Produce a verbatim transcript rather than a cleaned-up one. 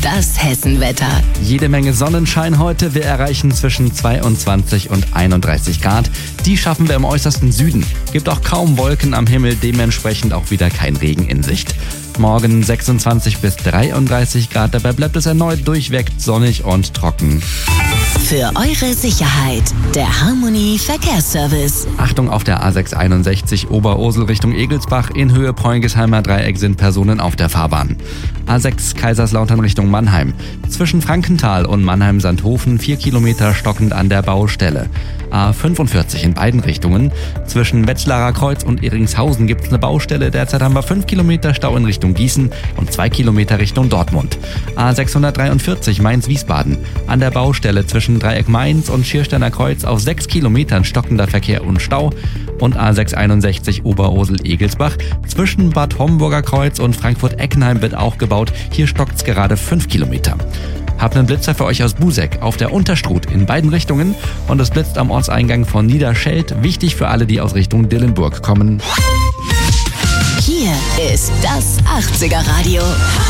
Das Hessenwetter. Jede Menge Sonnenschein heute. Wir erreichen zwischen zweiundzwanzig und einunddreißig Grad. Die schaffen wir im äußersten Süden. Gibt auch kaum Wolken am Himmel, dementsprechend auch wieder kein Regen in Sicht. Morgen sechsundzwanzig bis dreiunddreißig Grad, dabei bleibt es erneut durchweg sonnig und trocken. Für eure Sicherheit, der Harmony Verkehrsservice. Achtung, auf der A sechshunderteinundsechzig Oberursel Richtung Egelsbach in Höhe Preungesheimer Dreieck sind Personen auf der Fahrbahn. A sechs Kaiserslautern Richtung Mannheim. Zwischen Frankenthal und Mannheim-Sandhofen vier Kilometer stockend an der Baustelle. A fünfundvierzig in beiden Richtungen. Zwischen Wetzlarer Kreuz und Eringshausen gibt es eine Baustelle. Derzeit haben wir fünf Kilometer Stau in Richtung Gießen und zwei Kilometer Richtung Dortmund. A sechshundertdreiundvierzig Mainz-Wiesbaden. An der Baustelle zwischen Dreieck Mainz und Schiersteiner Kreuz auf sechs Kilometern stockender Verkehr und Stau. Und A sechshunderteinundsechzig Oberursel-Egelsbach. Zwischen Bad Homburger Kreuz und Frankfurt-Eckenheim wird auch gebaut. Hier stockt's gerade fünf Kilometer. Hab einen Blitzer für euch aus Buseck auf der Unterstrut in beiden Richtungen und es blitzt am Ortseingang von Niederscheld. Wichtig für alle, die aus Richtung Dillenburg kommen. Hier ist das achtziger Radio.